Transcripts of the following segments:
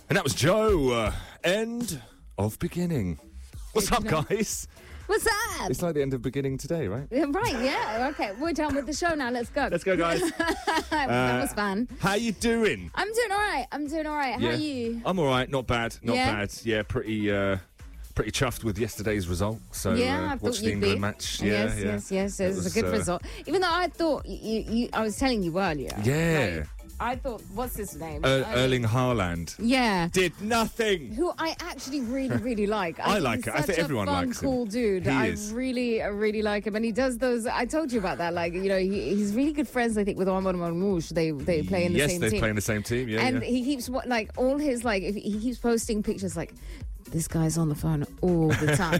And that was Joe. End of beginning. What's up, guys? What's up? It's like the end of beginning today, right? Right, yeah. Okay, we're done with the show now. Let's go. Let's go, guys. That was fun. How you doing? I'm doing all right. How are you? I'm all right. Not bad. Not Yeah? bad. Yeah, pretty chuffed with yesterday's result. So Yeah, I thought watched the you'd England be. match. Yeah, Yes. It was a good result. Even though I thought I was telling you earlier. Yeah. like, I thought, what's his name? Erling Haaland Yeah. did nothing. Who I actually really like. I like he's it. I think such a everyone fun, likes him. cool dude. He I is. really like him, and he does those. I told you about that. Like, he's really good friends. I think with Omar Marmoush. They play in the same team. Yes, they play in the same team. Yeah, And yeah. he keeps all his if he keeps posting pictures like, this guy's on the phone all the time.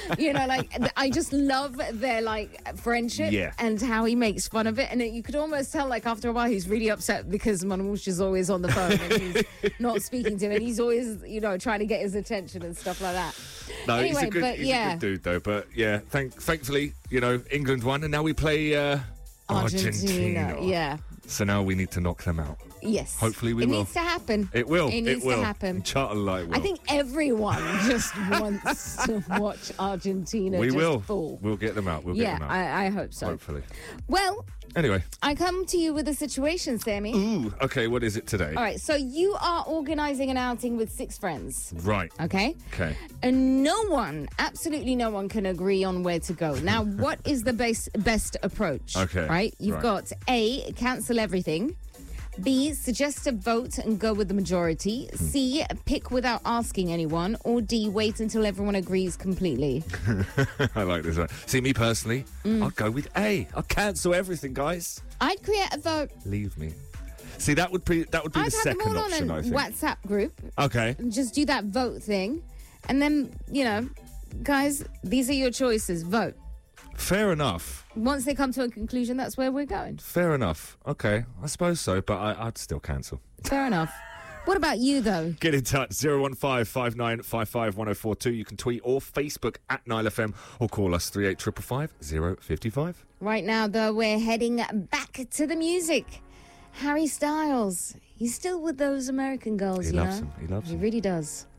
I just love their friendship and how he makes fun of it. And you could almost tell after a while he's really upset because Manouche is always on the phone and he's not speaking to him, and he's always trying to get his attention and stuff like that. No, Anyway, he's a good dude though. But yeah, thankfully, England won, and now we play Argentina. Yeah. So now we need to knock them out. Yes. Hopefully we it will. It needs to happen. It will. It needs to happen. Charter Light will. I think everyone just wants to watch Argentina fall. We'll get them out. We'll get them out. I hope so. Hopefully. Well, anyway. I come to you with a situation, Sammy. Ooh, okay, what is it today? All right, so you are organising an outing with 6 friends. Right. Okay? Okay. And absolutely no one can agree on where to go. Now, what is the best approach? Okay. Right? You've got A, cancel everything. B, suggest a vote and go with the majority. C, pick without asking anyone. Or D, wait until everyone agrees completely. I like this one. See, me personally, I'll go with A. I'll cancel everything, guys. I'd create a vote. Leave me. See, that would be the second option, I think. WhatsApp group. Okay. And just do that vote thing. And then, guys, these are your choices. Vote. Fair enough. Once they come to a conclusion, that's where we're going. Fair enough. Okay, I suppose so, but I'd still cancel. Fair enough. What about you, though? Get in touch, 015-5955-1042. You can tweet or Facebook at NileFM or call us 3855-055. Right now, though, we're heading back to the music. Harry Styles. He's still with those American girls, He loves them. He loves them. He really does.